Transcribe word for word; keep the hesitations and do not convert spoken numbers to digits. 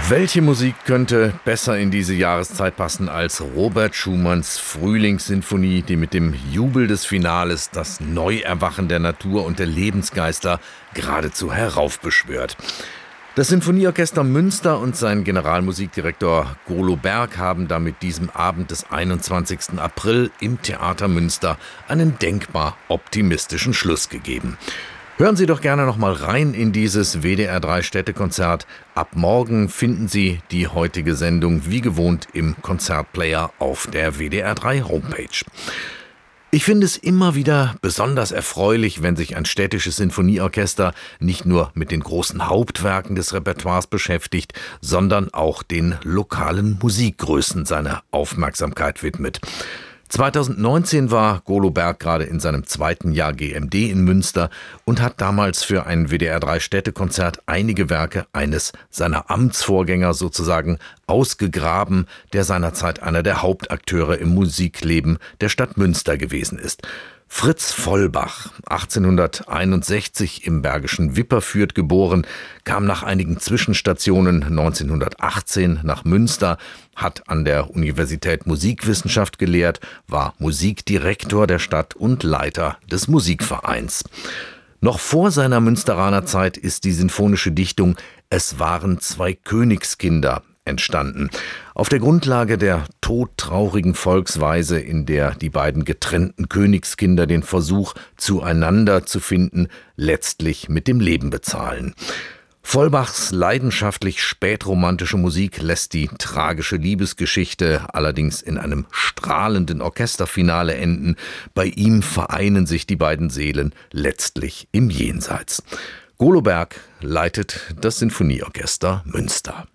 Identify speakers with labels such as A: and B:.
A: Welche Musik könnte besser in diese Jahreszeit passen als Robert Schumanns Frühlingssinfonie, die mit dem Jubel des Finales das Neuerwachen der Natur und der Lebensgeister geradezu heraufbeschwört. Das Sinfonieorchester Münster und sein Generalmusikdirektor Golo Berg haben damit diesem Abend des einundzwanzigsten April im Theater Münster einen denkbar optimistischen Schluss gegeben. Hören Sie doch gerne noch mal rein in dieses W D R drei Städtekonzert. Ab morgen finden Sie die heutige Sendung wie gewohnt im Konzertplayer auf der W D R drei Homepage. Ich finde es immer wieder besonders erfreulich, wenn sich ein städtisches Sinfonieorchester nicht nur mit den großen Hauptwerken des Repertoires beschäftigt, sondern auch den lokalen Musikgrößen seine Aufmerksamkeit widmet. zweitausendneunzehn war Golo Berg gerade in seinem zweiten Jahr G M D in Münster und hat damals für ein W D R drei Städtekonzert einige Werke eines seiner Amtsvorgänger sozusagen ausgegraben, der seinerzeit einer der Hauptakteure im Musikleben der Stadt Münster gewesen ist. Fritz Vollbach, achtzehnhunderteinundsechzig im bergischen Wipperfürth geboren, kam nach einigen Zwischenstationen neunzehnhundertachtzehn nach Münster, hat an der Universität Musikwissenschaft gelehrt, war Musikdirektor der Stadt und Leiter des Musikvereins. Noch vor seiner Münsteraner Zeit ist die sinfonische Dichtung »Es waren zwei Königskinder« entstanden. Auf der Grundlage der todtraurigen Volksweise, in der die beiden getrennten Königskinder den Versuch, zueinander zu finden, letztlich mit dem Leben bezahlen. Vollbachs leidenschaftlich spätromantische Musik lässt die tragische Liebesgeschichte allerdings in einem strahlenden Orchesterfinale enden. Bei ihm vereinen sich die beiden Seelen letztlich im Jenseits. Golo Berg leitet das Sinfonieorchester Münster.